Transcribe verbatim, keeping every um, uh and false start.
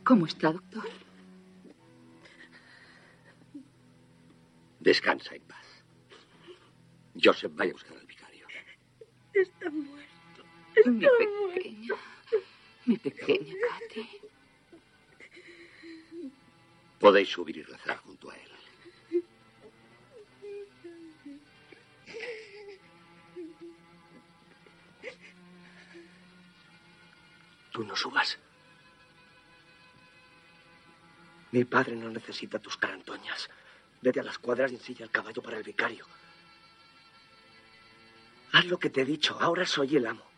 ¿Cómo está, doctor? Descansa en paz. Joseph, vaya a buscar al vicario. Está muerto. Está Mi pequeña. Mi pequeña Katy. Podéis subir y rezar junto a él. Tú no subas. Mi padre no necesita tus carantoñas. Vete a las cuadras y ensilla el caballo para el vicario. Haz lo que te he dicho. Ahora soy el amo.